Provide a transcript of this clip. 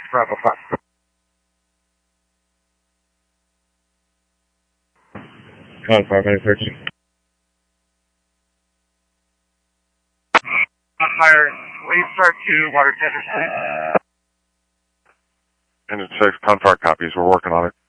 Bravo 5. Con 513. Fire, wave start 2, water tender 6. Engine 6, Confire copies. We're working on it.